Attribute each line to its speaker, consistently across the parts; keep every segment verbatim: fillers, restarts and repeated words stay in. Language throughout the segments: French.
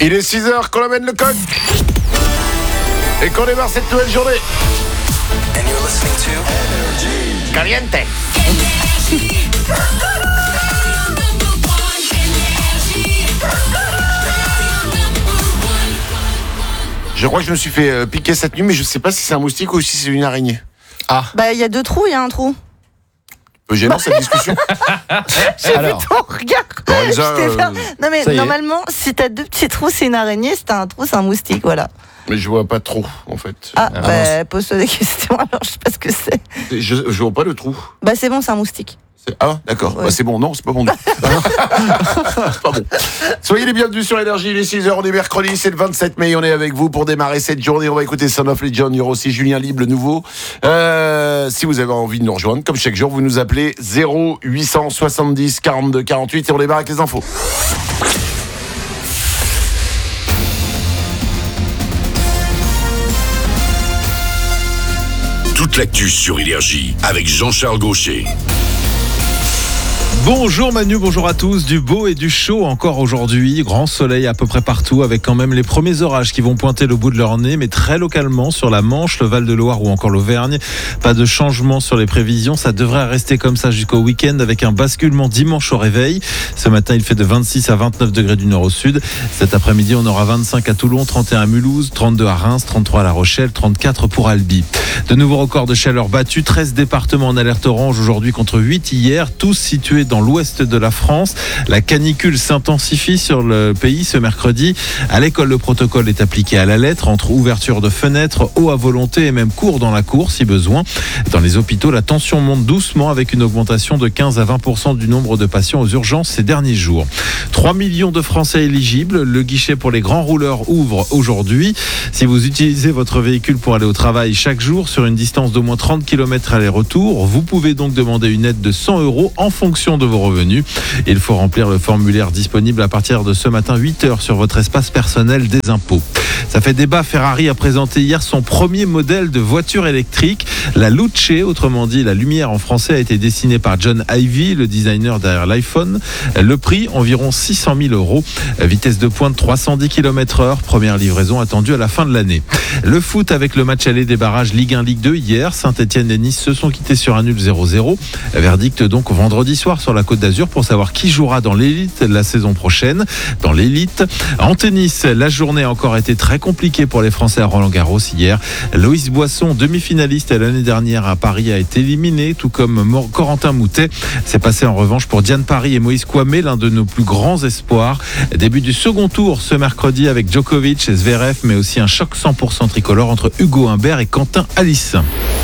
Speaker 1: Il est six heures qu'on amène le coq et qu'on démarre cette nouvelle journée.
Speaker 2: And you're listening to
Speaker 1: Caliente. Je crois que je me suis fait euh, piquer cette nuit, mais je sais pas si c'est un moustique ou si c'est une araignée.
Speaker 3: Ah.
Speaker 4: Bah, il y a deux trous, il y a un trou.
Speaker 1: Peu gênant cette discussion.
Speaker 4: J'ai
Speaker 3: Alors.
Speaker 4: vu ton regard.
Speaker 1: Bon, déjà,
Speaker 4: Je t'ai fait-
Speaker 1: euh,
Speaker 4: Non, mais
Speaker 3: ça y est.
Speaker 4: normalement, si t'as deux petits trous, c'est une araignée. Si t'as un trou, c'est un moustique, voilà.
Speaker 1: Mais je vois pas trop, en fait.
Speaker 4: Ah,
Speaker 3: Ah,
Speaker 4: bah, pose-toi des questions, alors je sais pas ce que c'est.
Speaker 1: Je, je vois pas le trou.
Speaker 4: Bah, c'est bon, c'est un moustique.
Speaker 1: C'est- Ah, d'accord.
Speaker 4: Ouais.
Speaker 1: Bah, c'est bon. Non, c'est pas bon. C'est pas bon. Soyez les bienvenus sur Énergie. Il est six heures, on est mercredi, c'est le vingt-sept mai. On est avec vous pour démarrer cette journée. On va écouter Son of Legend. Il y aura aussi Julien Libre, le nouveau. Euh, si vous avez envie de nous rejoindre, comme chaque jour, vous nous appelez zéro huit cent soixante-dix quarante-deux quarante-huit et on démarre avec les infos.
Speaker 5: Toute l'actu sur Énergie avec Jean-Charles Gaucher.
Speaker 3: Bonjour Manu, bonjour à tous. Du beau et du chaud encore aujourd'hui. Grand soleil à peu près partout avec quand même les premiers orages qui vont pointer le bout de leur nez, mais très localement sur la Manche, le Val-de-Loire ou encore l'Auvergne. Pas de changement sur les prévisions. Ça devrait rester comme ça jusqu'au week-end avec un basculement dimanche au réveil. Ce matin, il fait de vingt-six à vingt-neuf degrés du nord au sud. Cet après-midi, on aura vingt-cinq à Toulon, trente et un à Mulhouse, trente-deux à Reims, trente-trois à La Rochelle, trente-quatre pour Albi. De nouveaux records de chaleur battus. treize départements en alerte orange aujourd'hui contre huit hier, tous situés dans l'ouest de la France. La canicule s'intensifie sur le pays ce mercredi. À l'école, le protocole est appliqué à la lettre entre ouverture de fenêtres, eau à volonté et même cours dans la cour si besoin. Dans les hôpitaux, la tension monte doucement avec une augmentation de quinze à vingt pour cent du nombre de patients aux urgences ces derniers jours. trois millions de Français éligibles. Le guichet pour les grands rouleurs ouvre aujourd'hui. Si vous utilisez votre véhicule pour aller au travail chaque jour sur une distance d'au moins trente kilomètres aller-retour, vous pouvez donc demander une aide de cent euros en fonction de vos revenus. Il faut remplir le formulaire disponible à partir de ce matin huit heures sur votre espace personnel des impôts. Ça fait débat. Ferrari a présenté hier son premier modèle de voiture électrique, la Luce, autrement dit la lumière en français, a été dessinée par John Ivey, le designer derrière l'iPhone. Le prix, environ six cent mille euros. Vitesse de pointe trois cent dix kilomètres heure. Première livraison attendue à la fin de l'année. Le foot avec le match aller des barrages Ligue un, Ligue deux hier. Saint-Etienne et Nice se sont quittés sur un nul zéro zéro. Verdict donc vendredi soir sur la Côte d'Azur pour savoir qui jouera dans l'élite la saison prochaine. Dans l'élite, en tennis, la journée a encore été très compliquée pour les Français à Roland-Garros hier. Loïs Boisson, demi-finaliste l'année dernière à Paris, a été éliminé, tout comme Corentin Moutet. C'est passé en revanche pour Diane Paris et Moïse Kouamé, l'un de nos plus grands espoirs. Début du second tour ce mercredi avec Djokovic et Zverev, mais aussi un choc cent pour cent tricolore entre Hugo Humbert et Quentin Alice.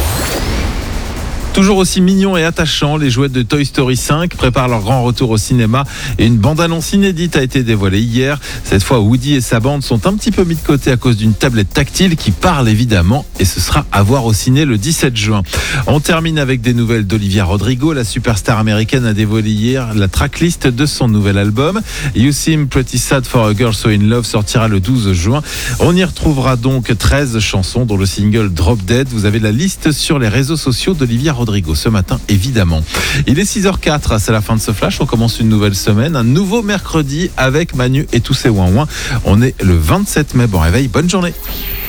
Speaker 3: Toujours aussi mignons et attachants, les jouets de Toy Story cinq préparent leur grand retour au cinéma et une bande-annonce inédite a été dévoilée hier. Cette fois, Woody et sa bande sont un petit peu mis de côté à cause d'une tablette tactile qui parle évidemment, et ce sera à voir au ciné le dix-sept juin. On termine avec des nouvelles d'Olivia Rodrigo. La superstar américaine a dévoilé hier la tracklist de son nouvel album. You Seem Pretty Sad for a Girl So In Love sortira le douze juin. On y retrouvera donc treize chansons dont le single Drop Dead. Vous avez la liste sur les réseaux sociaux d'Olivia Rodrigo ce matin, évidemment. Il est six heures quatre, c'est la fin de ce flash. On commence une nouvelle semaine, un nouveau mercredi avec Manu et tous ses ouin-ouin. On est le vingt-sept mai. Bon réveil, bonne journée.